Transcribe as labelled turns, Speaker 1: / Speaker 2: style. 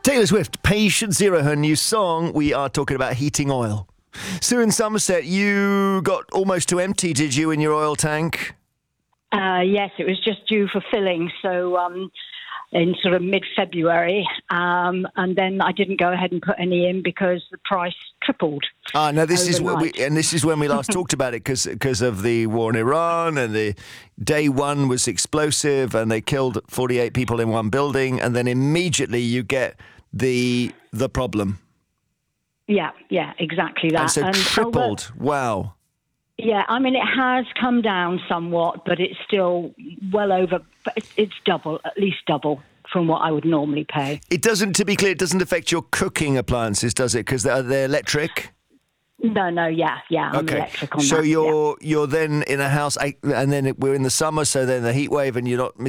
Speaker 1: Taylor Swift, Patient Zero, her new song. We are talking about heating oil. Sue in Somerset, you got almost to empty, did you, in your oil tank?
Speaker 2: Yes, it was just due for filling, so in sort of mid-February, and then I didn't go ahead and put any in because the price tripled.
Speaker 1: No, this
Speaker 2: overnight.
Speaker 1: this is when we last talked about it because of the war in Iran, and the day one was explosive, and they killed 48 people in one building, and then immediately you get the problem.
Speaker 2: Yeah, exactly that.
Speaker 1: And so tripled. Wow.
Speaker 2: Yeah, I mean, it has come down somewhat, but it's still well over, it's double, at least double from what I would normally pay.
Speaker 1: It doesn't, to be clear, it doesn't affect your cooking appliances, does it? Because they're electric?
Speaker 2: No, yeah, I'm electric on
Speaker 1: so
Speaker 2: that.
Speaker 1: you're then in a house, and then we're in the summer, so then the heat wave, and you're not